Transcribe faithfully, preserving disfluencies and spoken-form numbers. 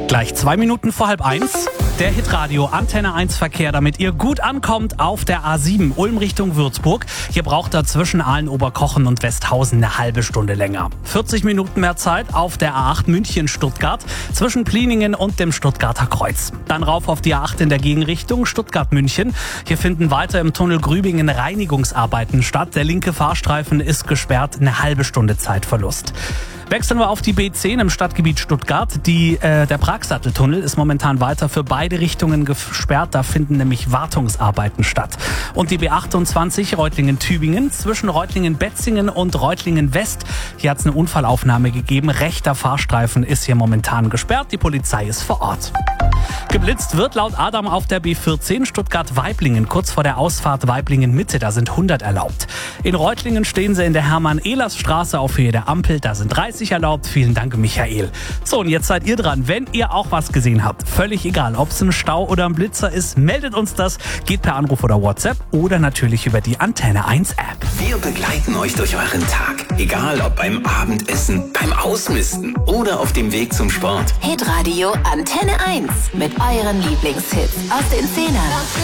Gleich zwei Minuten vor halb eins. Der Hitradio Antenne eins Verkehr, damit ihr gut ankommt auf der A sieben Ulm Richtung Würzburg. Hier braucht ihr zwischen Aalen-Oberkochen und Westhausen eine halbe Stunde länger. vierzig Minuten mehr Zeit auf der A acht München-Stuttgart zwischen Pliningen und dem Stuttgarter Kreuz. Dann rauf auf die A acht in der Gegenrichtung Stuttgart-München. Hier finden weiter im Tunnel Grübingen Reinigungsarbeiten statt. Der linke Fahrstreifen ist gesperrt, eine halbe Stunde Zeitverlust. Wechseln wir auf die B zehn im Stadtgebiet Stuttgart. Die, äh, der Pragsatteltunnel ist momentan weiter für beide Richtungen gesperrt. Da finden nämlich Wartungsarbeiten statt. Und die B achtundzwanzig Reutlingen-Tübingen zwischen Reutlingen-Betzingen und Reutlingen-West. Hier hat es eine Unfallaufnahme gegeben. Rechter Fahrstreifen ist hier momentan gesperrt. Die Polizei ist vor Ort. Geblitzt wird laut Adam auf der B vierzehn Stuttgart-Weiblingen, kurz vor der Ausfahrt Weiblingen-Mitte, da sind hundert erlaubt. In Reutlingen stehen sie in der Hermann-Ehlers-Straße auf Höhe der Ampel, da sind dreißig erlaubt. Vielen Dank, Michael. So, und jetzt seid ihr dran. Wenn ihr auch was gesehen habt, völlig egal, ob es ein Stau oder ein Blitzer ist, meldet uns das. Geht per Anruf oder WhatsApp oder natürlich über die Antenne eins App. Wir begleiten euch durch euren Tag. Egal ob beim Abendessen, beim Ausmisten oder auf dem Weg zum Sport. Hitradio Antenne eins mit euren Lieblingshits aus den Zehner.